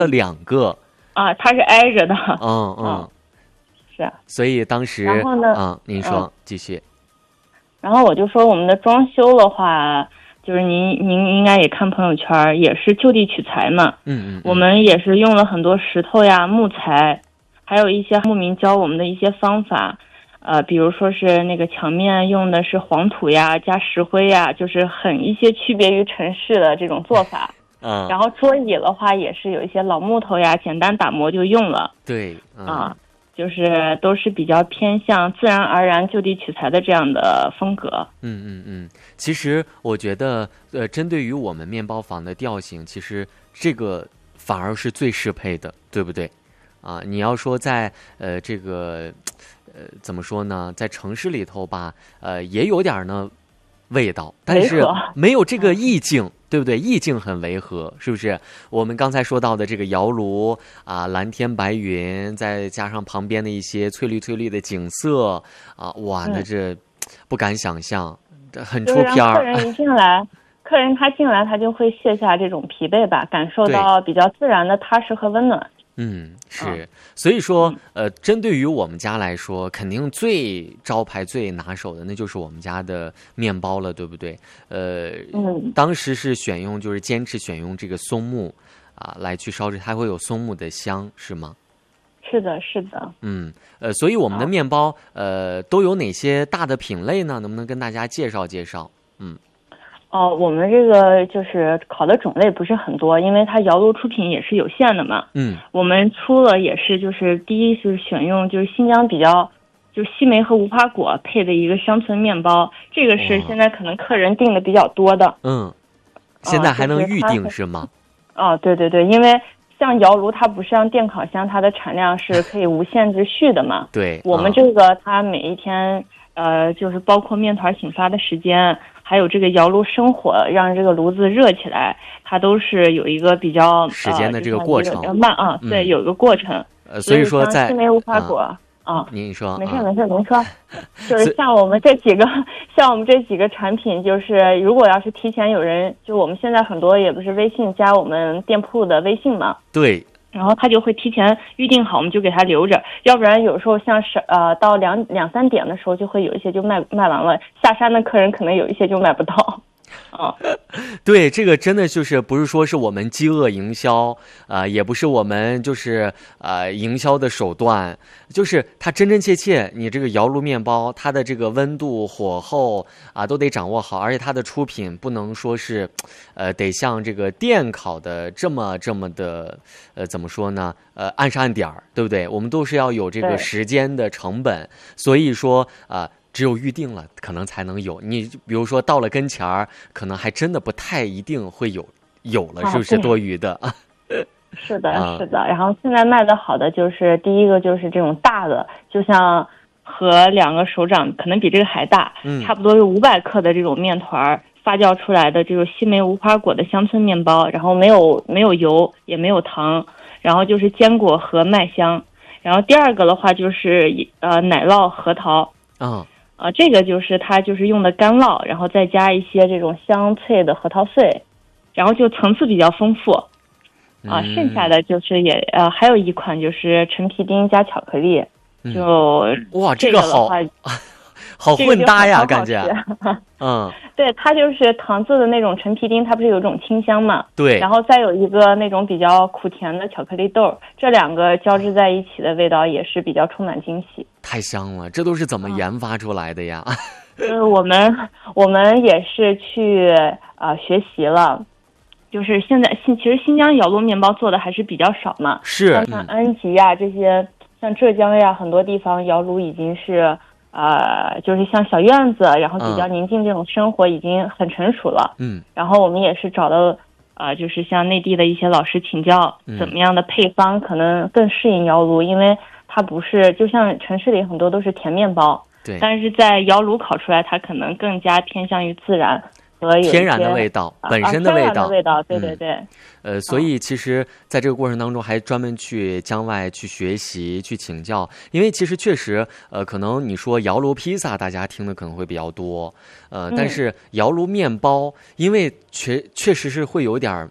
两个啊，它是挨着的。是。 所以当时， 然后呢， 您说继续。 然后我就说我们的装修的话，就是您应该也看朋友圈，也是就地取材嘛。我们也是用了很多石头呀、木材，还有一些牧民教我们的一些方法。比如说是那个墙面用的是黄土呀，加石灰呀，就是很一些区别于城市的这种做法。然后桌椅的话也是有一些老木头呀，简单打磨就用了。 对。 就是都是比较偏向自然而然就地取材的这样的风格。 其实我觉得针对于我们面包房的调性，其实这个反而是最适配的，对不对？你要说在这个怎么说呢，在城市里头吧，也有点呢味道，但是没有这个意境，对不对？意境很违和，是不是？我们刚才说到的这个窑炉蓝天白云，再加上旁边的一些翠绿翠绿的景色哇，那这不敢想象，很出片儿。 客人一进来，客人他进来，他就会卸下这种疲惫吧，感受到比较自然的踏实和温暖。 是，所以说，针对于我们家来说，肯定最招牌、最拿手的，那就是我们家的面包了，对不对？当时是就是坚持选用这个松木来去烧制，它会有松木的香，是吗？ 是的，是的。 所以我们的面包，都有哪些大的品类呢？能不能跟大家介绍介绍？ 我们这个就是烤的种类不是很多，因为它窑炉出品也是有限的嘛。我们出了也是就是第一是选用就是新疆比较就是西梅和无花果配的一个乡村面包，这个是现在可能客人订的比较多的。 现在还能预定是吗？ 对对对，因为像窑炉它不是像电烤箱，它的产量是可以无限制续的嘛。 对， 我们这个它每一天就是包括面团醒发的时间，还有这个窑炉生火让这个炉子热起来，它都是有一个比较时间的这个过程对，有一个过程。 所以说在西梅无花果您说没事，您说，就是像我们这几个产品，就是如果要是提前有人，就我们现在很多也不是微信加我们店铺的微信嘛， 对， 然后他就会提前预定好，我们就给他留着，要不然有时候像是到两三点的时候，就会有一些就卖完了，下山的客人可能有一些就买不到。 对，这个真的就是不是说是我们饥饿营销也不是我们就是营销的手段，就是它真真切切，你这个窑炉面包它的这个温度火候都得掌握好，而且它的出品不能说是得像这个电烤的这么的怎么说呢按时按点儿，对不对？我们都是要有这个时间的成本，所以说只有预定了可能才能有，你比如说到了跟前儿，可能还真的不太一定会有了，是不是多余的？ 是的，是的。然后现在卖的好的就是第一个就是这种大的，就像和2个手掌可能比这个还大，差不多有500克的这种面团发酵出来的这种西梅无花果的乡村面包，然后没有油也没有糖，然后就是坚果和麦香。然后第2个的话就是奶酪核桃。这个就是它就是用的干酪，然后再加一些这种香脆的核桃碎，然后就层次比较丰富剩下的就是还有一款就是陈皮丁加巧克力， 哇，这个好混搭呀，感觉。 对，它就是糖渍的那种陈皮丁，它不是有一种清香嘛？ 对。 然后再有一个那种比较苦甜的巧克力豆，这2个交织在一起的味道也是比较充满惊喜。 太香了，这都是怎么研发出来的呀？ 我们也是去学习了，就是现在其实新疆窑炉面包做的还是比较少嘛。 是。 像安吉呀这些，像浙江呀很多地方窑炉已经是。就是像小院子，然后比较宁静这种生活已经很成熟了。然后我们也是找到就是像内地的一些老师请教，怎么样的配方可能更适应窑炉，因为它不是就像城市里很多都是甜面包， 对， 但是在窑炉烤出来，它可能更加偏向于自然和有天然的味道，本身的味道， 对对对。 所以其实在这个过程当中还专门去疆外去学习去请教，因为其实确实可能你说窑炉披萨大家听的可能会比较多但是窑炉面包因为确实是会有点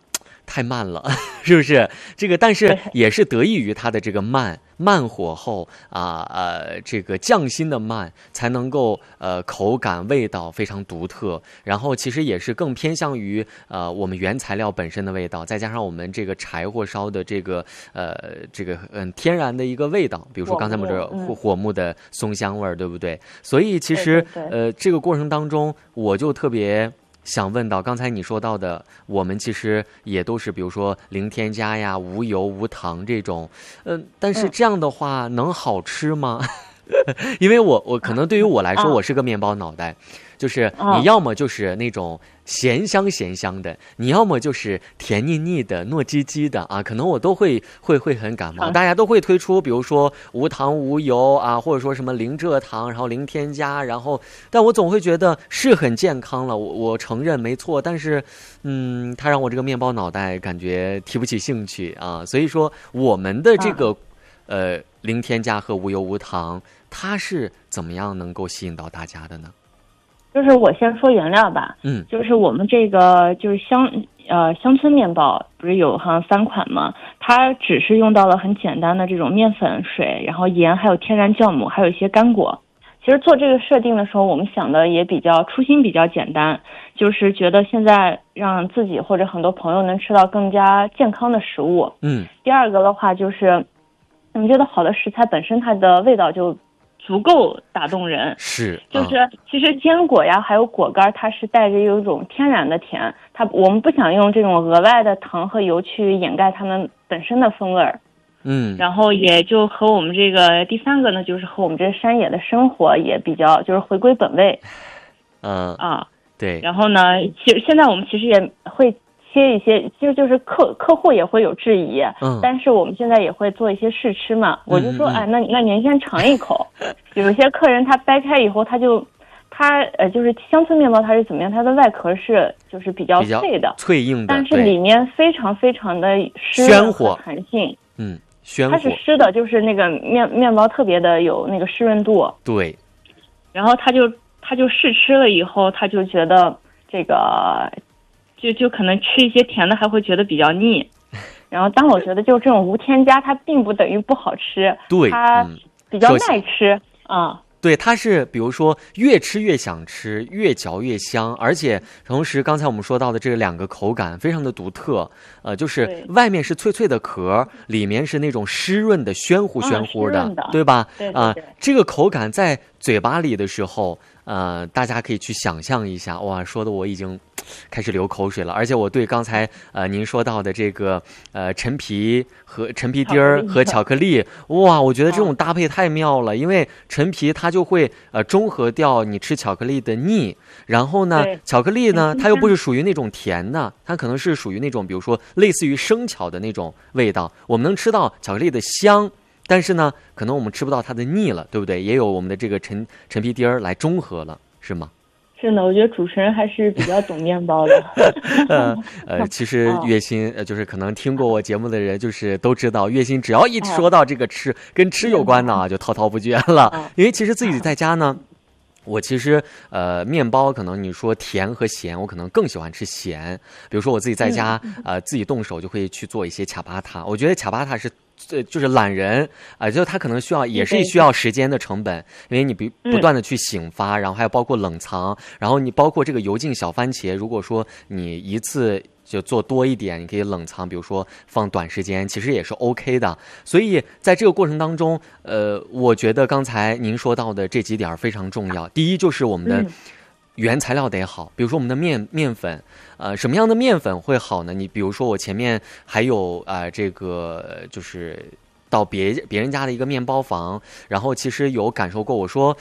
太慢了，是不是？这个但是也是得益于它的这个慢火候这个匠心的慢，才能够口感味道非常独特。然后其实也是更偏向于我们原材料本身的味道，再加上我们这个柴火烧的这个天然的一个味道，比如说刚才我们这火木的松香味儿，对不对？所以其实这个过程当中，我就特别想问到，刚才你说到的，我们其实也都是比如说零添加呀、无油无糖这种，但是这样的话能好吃吗？因为我可能对于我来说，我是个面包脑袋，就是你要么就是那种咸香的，你要么就是甜腻腻的、糯叽叽的啊，可能我都会很感冒。大家都会推出，比如说无糖无油啊，或者说什么零蔗糖，然后零添加，然后，但我总会觉得是很健康了，我承认没错，但是，它让我这个面包脑袋感觉提不起兴趣啊，所以说我们的这个零添加和无油无糖，它是怎么样能够吸引到大家的呢？ 就是我先说原料吧，就是我们这个就是乡村面包不是有好像3款吗？它只是用到了很简单的这种面粉、水，然后盐，还有天然酵母，还有一些干果。其实做这个设定的时候，我们想的也初心比较简单，就是觉得现在让自己或者很多朋友能吃到更加健康的食物。第二个的话就是我们觉得好的食材本身它的味道就足够打动人，就是其实坚果呀还有果干，它是带着有一种天然的甜，我们不想用这种额外的糖和油去掩盖它们本身的风味儿。然后也就和我们这个第3个呢，就是和我们这山野的生活也比较就是回归本味。 对。 然后呢，其实现在我们其实也会切一些，就是客户也会有质疑，但是我们现在也会做一些试吃嘛。我就说，那您先尝一口。有一些客人他掰开以后，就是乡村面包它是怎么样？它的外壳是就是比较脆的、 脆硬的， 但是里面非常非常的湿润和弹性。它是湿的，就是那个面包特别的有那个湿润度。 对。 然后他就试吃了以后，他就觉得这个。就可能吃一些甜的还会觉得比较腻，然后但我觉得就这种无添加，它并不等于不好吃， 对， 它比较耐吃啊。 对，它是比如说越吃越想吃，越嚼越香，而且同时刚才我们说到的这2个口感非常的独特，就是外面是脆脆的壳，里面是那种湿润的暄乎的，对吧？ 对。 这个口感在嘴巴里的时候，大家可以去想象一下，哇，说的我已经开始流口水了。而且我对刚才您说到的这个陈皮丁儿和巧克力，哇，我觉得这种搭配太妙了，因为陈皮它就会中和掉你吃巧克力的腻，然后呢，巧克力呢它又不是属于那种甜的，它可能是属于那种比如说类似于生巧的那种味道，我们能吃到巧克力的香。但是呢，可能我们吃不到它的腻了，对不对？也有我们的这个陈皮丁儿来中和了，是吗？ 是的，我觉得主持人还是比较懂面包的。 其实月薪就是可能听过我节目的人，就是都知道，月薪只要一说到这个跟吃有关的啊，就滔滔不绝了。因为其实自己在家呢。我其实面包可能你说甜和咸，我可能更喜欢吃咸。比如说我自己在家自己动手就会去做一些卡巴塔，我觉得卡巴塔是就是懒人就他可能也是需要时间的成本，因为你不断的去醒发，然后还有包括冷藏，然后你包括这个油浸小番茄，如果说你一次就做多一点，你可以冷藏，比如说放短时间，其实也是 OK 的。所以在这个过程当中，我觉得刚才您说到的这几点非常重要。第一就是我们的原材料得好，比如说我们的面粉，什么样的面粉会好呢？你比如说我前面还有这个就是到别人家的一个面包房，然后其实有感受过，我说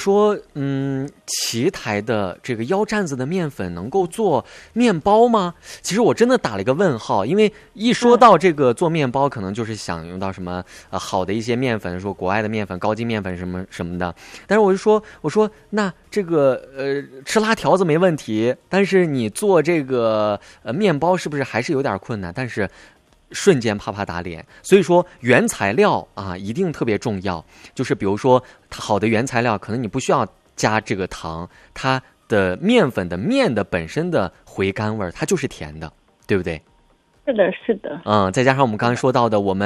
奇台的这个腰站子的面粉能够做面包吗？其实我真的打了一个问号，因为一说到这个做面包，可能就是想用到什么好的一些面粉，说国外的面粉、高筋面粉什么什么的。但是我说那这个吃拉条子没问题，但是你做这个面包是不是还是有点困难？但是瞬间啪啪打脸。所以说原材料一定特别重要，就是比如说好的原材料可能你不需要加这个糖，它的面粉的面的本身的回甘味它就是甜的，对不对？ 是的，是的。 再加上我们刚才说到的，我们